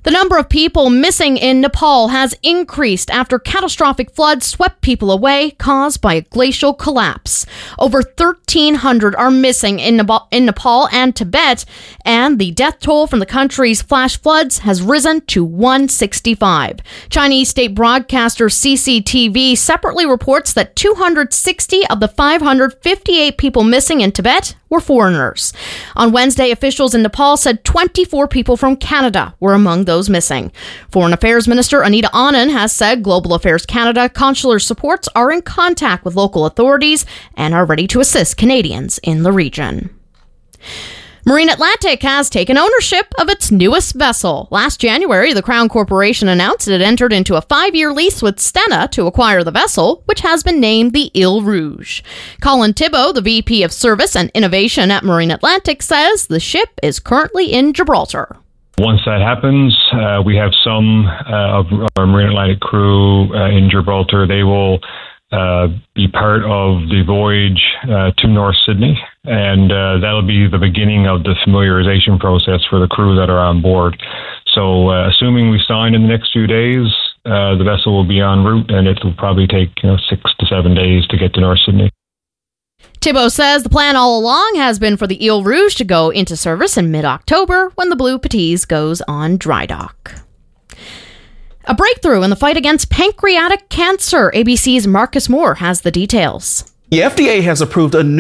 The number of people missing in Nepal has increased after catastrophic floods swept people away, caused by a glacial collapse. Over 1,300 are missing in Nepal and Tibet, and the death toll from the country's flash floods has risen to 165. Chinese state broadcaster CCTV separately reports that 260 of the 558 people missing in Tibet were foreigners. On Wednesday, officials in Nepal said 24 people from Canada were among those missing. Foreign Affairs Minister Anita Anand has said Global Affairs Canada consular supports are in contact with local authorities and are ready to assist Canadians in the region. Marine Atlantic has taken ownership of its newest vessel. Last January, the Crown Corporation announced it entered into a 5-year lease with Stena to acquire the vessel, which has been named the Ile Rouge. Colin Thibault, the VP of Service and Innovation at Marine Atlantic, says the ship is currently in Gibraltar. Once that happens, we have some of our Marine Atlantic crew in Gibraltar. They will be part of the voyage to North Sydney, and that'll be the beginning of the familiarization process for the crew that are on board. So assuming we sign in the next few days, the vessel will be en route, and it will probably take 6 to 7 days to get to North Sydney. Thibault says the plan all along has been for the Ile Rouge to go into service in mid-October when the Blue Petite goes on dry dock. A breakthrough in the fight against pancreatic cancer. ABC's Marcus Moore has the details. The FDA has approved a new